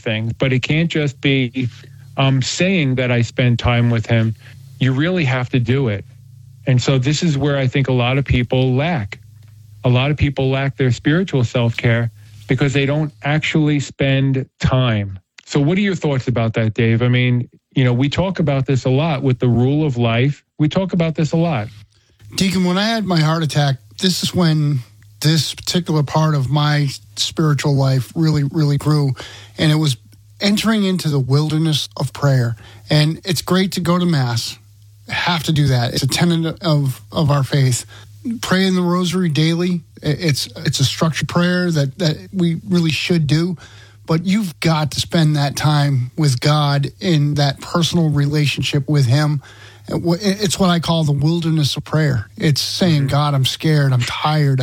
things, but it can't just be saying that I spend time with him. You really have to do it. And so this is where I think a lot of people lack. A lot of people lack their spiritual self-care because they don't actually spend time. So what are your thoughts about that, Dave? I mean, we talk about this a lot with the rule of life. We talk about this a lot. Deacon, when I had my heart attack, this is when this particular part of my spiritual life really, really grew. And it was entering into the wilderness of prayer. And it's great to go to Mass. Have to do that. It's a tenet of our faith. Pray in the rosary daily. It's a structured prayer that we really should do. But you've got to spend that time with God in that personal relationship with him. It's what I call the wilderness of prayer. It's saying, God, I'm scared. I'm tired.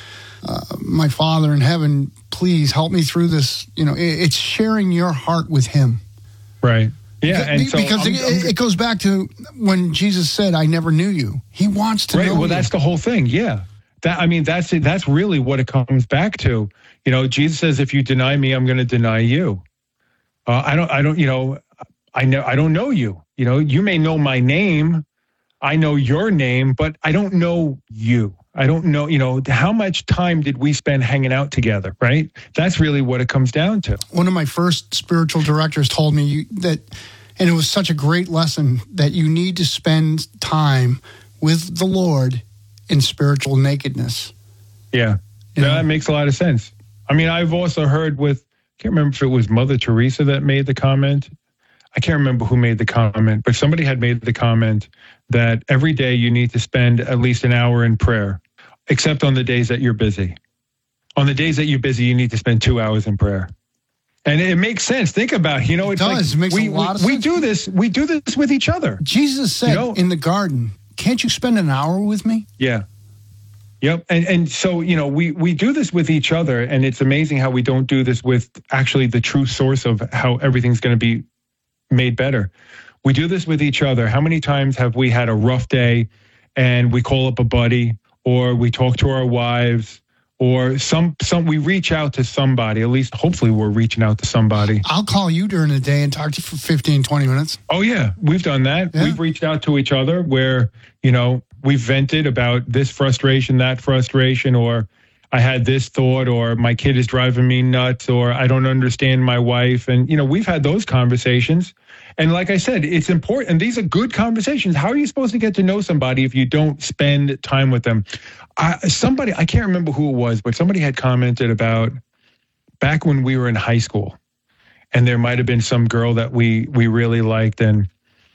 My Father in heaven, please help me through this. It's sharing your heart with him. Right. Yeah. And so because it goes back to when Jesus said, I never knew you. He wants to know Well, you. that's the whole thing. Yeah. That's it. That's really what it comes back to. Jesus says, if you deny me, I'm going to deny you. I don't know you. You may know my name. I know your name, but I don't know you. I don't know, how much time did we spend hanging out together, right? That's really what it comes down to. One of my first spiritual directors told me that, and it was such a great lesson, that you need to spend time with the Lord in spiritual nakedness. Yeah. That makes a lot of sense. I mean, I've also heard I can't remember if it was Mother Teresa that made the comment. I can't remember who made the comment, but somebody had made the comment that every day you need to spend at least an hour in prayer, except on the days that you're busy. On the days that you're busy, you need to spend 2 hours in prayer. And it makes sense. Think about it. It does. It makes a lot of sense. We do this with each other. Jesus said in the garden, can't you spend an hour with me? Yeah. Yep. And so, we do this with each other, and it's amazing how we don't do this with actually the true source of how everything's going to be made better. We do this with each other. How many times have we had a rough day and we call up a buddy, or we talk to our wives, or we reach out to somebody? At least hopefully we're reaching out to somebody. I'll call you during the day and talk to you for 15, 20 minutes. Oh yeah, we've done that. Yeah. We've reached out to each other where, we've vented about this frustration, that frustration, or I had this thought, or my kid is driving me nuts, or I don't understand my wife. And, we've had those conversations. And like I said, it's important. And these are good conversations. How are you supposed to get to know somebody if you don't spend time with them? I can't remember who it was, but somebody had commented about back when we were in high school, and there might have been some girl that we really liked. And,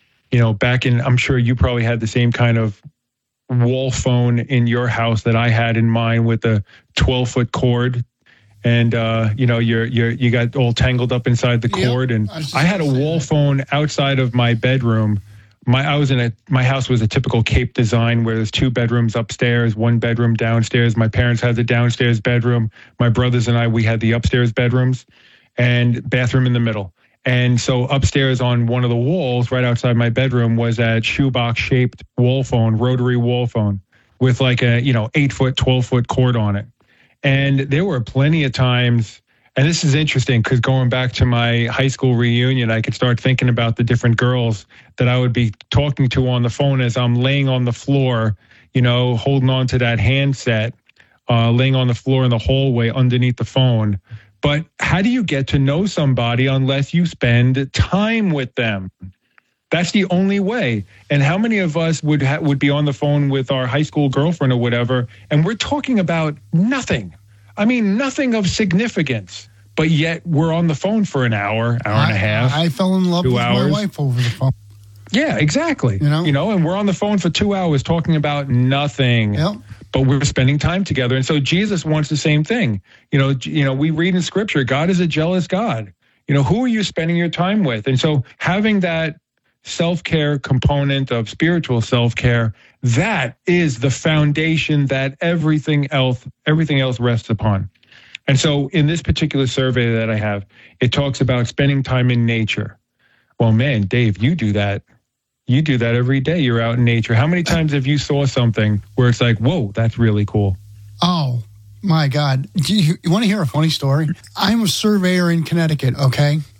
I'm sure you probably had the same kind of wall phone in your house that I had in mine with a 12-foot cord, and you got all tangled up inside the cord. And I had a wall phone outside of my bedroom. My house was a typical Cape design where there's 2 bedrooms upstairs, 1 bedroom downstairs. My parents had the downstairs bedroom. My brothers and I, we had the upstairs bedrooms and bathroom in the middle. And so upstairs on one of the walls right outside my bedroom was that shoebox-shaped wall phone, rotary wall phone with like a, 8-foot, 12-foot cord on it. And there were plenty of times, and this is interesting because going back to my high school reunion, I could start thinking about the different girls that I would be talking to on the phone as I'm laying on the floor, holding on to that handset, laying on the floor in the hallway underneath the phone. But how do you get to know somebody unless you spend time with them? That's the only way. And how many of us would be on the phone with our high school girlfriend or whatever, and we're talking about nothing? I mean, nothing of significance. But yet we're on the phone for an hour and a half. I fell in love with my wife over the phone. Yeah, exactly. And we're on the phone for 2 hours talking about nothing. Yep. But we're spending time together. And so Jesus wants the same thing. We read in Scripture, God is a jealous God. Who are you spending your time with? And so having that self-care component of spiritual self-care, that is the foundation that everything else rests upon. And so in this particular survey that I have, it talks about spending time in nature. Well, man, Dave, you do that. You do that every day. You're out in nature. How many times have you saw something where it's like, whoa, that's really cool? Oh, my God. You want to hear a funny story? I'm a surveyor in Connecticut, okay?